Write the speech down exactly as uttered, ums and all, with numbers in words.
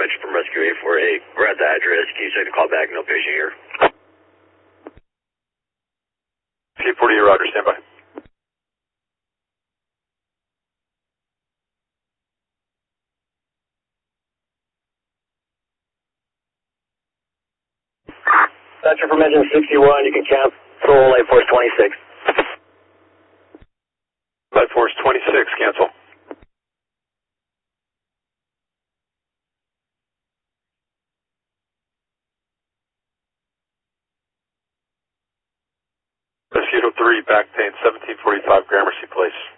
Mention from Rescue eight four eight. We're at the address. Can you take the call back? No patient here. eight forty, Roger, stand by. Dispatcher from engine sixty-one, you can cancel Light Force twenty-six. Light Force twenty-six, cancel. Rescue three, back pain, seventeen forty-five Gramercy Place.